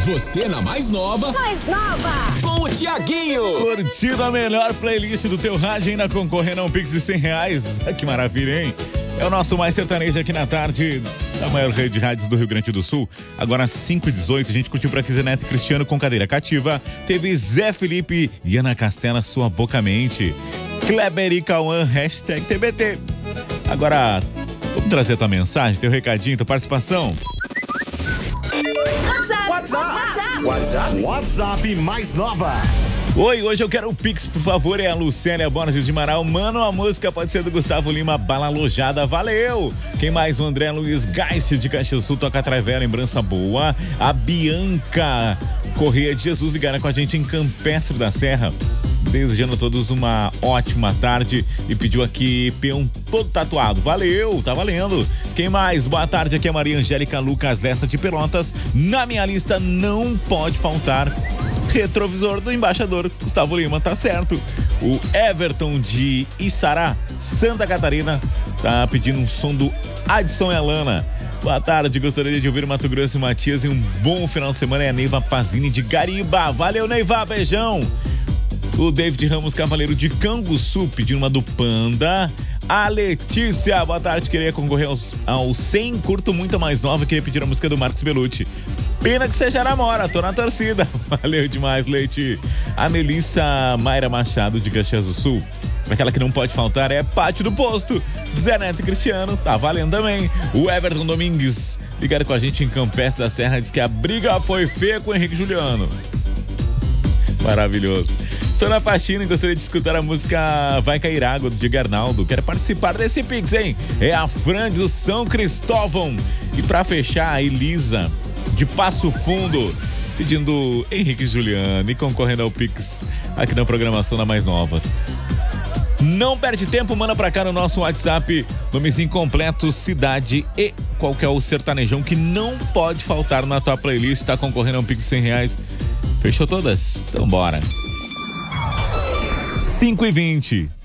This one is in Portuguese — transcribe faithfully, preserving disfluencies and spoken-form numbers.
Você na mais nova. Mais nova. Com o Tiaguinho. Curtindo a melhor playlist do teu rádio, ainda concorrendo a um Pix de cem reais. Que maravilha, hein? É o nosso Mais Sertanejo aqui na tarde da maior rede de rádios do Rio Grande do Sul. Agora às cinco e dezoito, a gente curtiu pra aqui Zé Neto e Cristiano com Cadeira Cativa. Teve Zé Felipe e Ana Castela, Sua Boca Mente. Kleber e Cauã, hashtag T B T. Agora, vamos trazer a tua mensagem, teu recadinho, tua participação. WhatsApp. WhatsApp. WhatsApp. WhatsApp mais nova. Oi, hoje eu quero o Pix, por favor, é a Lucélia Borges de Marau. Mano, a música pode ser do Gustavo Lima, Bala Alojada, valeu! Quem mais? O André Luiz Geist de Caxias do Sul, Toca Travela, lembrança boa. A Bianca Correia de Jesus ligada com a gente em Campestre da Serra, desejando a todos uma ótima tarde e pediu aqui peão todo tatuado. Valeu, tá valendo. Quem mais? Boa tarde, aqui é Maria Angélica Lucas dessa de Pelotas. Na minha lista não pode faltar retrovisor do embaixador Gustavo Lima, tá certo. O Everton de Içará, Santa Catarina, tá pedindo um som do Adson e Alana. Boa tarde, gostaria de ouvir Mato Grosso e Matias e um bom final de semana. É a Neiva Pazini de Gariba. Valeu, Neiva, beijão. O David Ramos Cavaleiro de Canguçu pedindo uma do Panda. A Letícia, boa tarde, queria concorrer aos, ao cem, curto muito mais nova, queria pedir a música do Marcos Bellucci. Pena que seja namora, tô na torcida. Valeu demais, Leite. A Melissa Mayra Machado de Caxias do Sul, aquela que não pode faltar é Pátio do Posto. Zé Neto e Cristiano, tá valendo também. O Everton Domingues, ligado com a gente em Campestre da Serra, diz que a briga foi feia com o Henrique Juliano. Maravilhoso. Estou na faxina e gostaria de escutar a música Vai Cair Água, do Diego Arnaldo. Quero participar desse Pix, hein? É a Fran do São Cristóvão. E pra fechar, a Elisa de Passo Fundo, pedindo Henrique Juliano e concorrendo ao Pix aqui na programação da Mais Nova. Não perde tempo, manda pra cá no nosso WhatsApp, nomezinho completo, cidade e qual que é o sertanejão que não pode faltar na tua playlist, tá concorrendo a um Pix de cem reais. Fechou todas? Então bora. cinco e vinte.